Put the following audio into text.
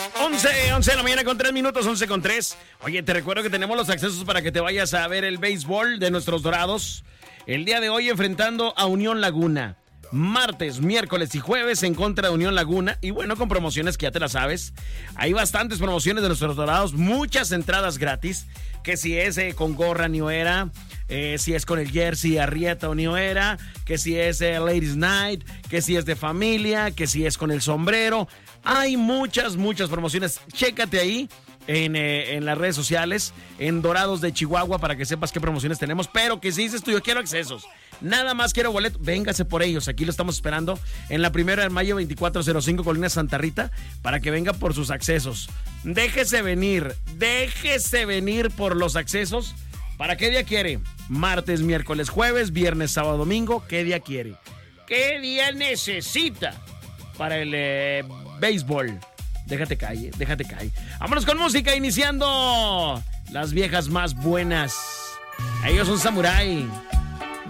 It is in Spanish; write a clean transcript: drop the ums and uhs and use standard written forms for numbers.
11 de la mañana con 3 minutos, 11 con 3. Oye, te recuerdo que tenemos los accesos para que te vayas a ver el béisbol de nuestros Dorados. El día de hoy enfrentando a Unión Laguna. Martes, miércoles y jueves en contra de Unión Laguna. Y bueno, con promociones que ya te las sabes. Hay bastantes promociones de nuestros Dorados. Muchas entradas gratis. Que si es con gorra New Era. Si es con el jersey Arrieta o New Era. Que si es Ladies Night. Que si es de familia. Que si es con el sombrero. Hay muchas promociones. Chécate ahí en las redes sociales, en Dorados de Chihuahua, para que sepas qué promociones tenemos. Pero que si dices tú, yo quiero accesos, nada más quiero boleto, véngase por ellos. Aquí lo estamos esperando en la 1 de mayo 2405, Colina Santa Rita, para que venga por sus accesos. Déjese venir por los accesos. ¿Para qué día quiere? Martes, miércoles, jueves, viernes, sábado, domingo. ¿Qué día quiere? ¿Qué día necesita para el béisbol? Déjate caer. Vámonos con música, iniciando las viejas más buenas. Ellos son Samurai.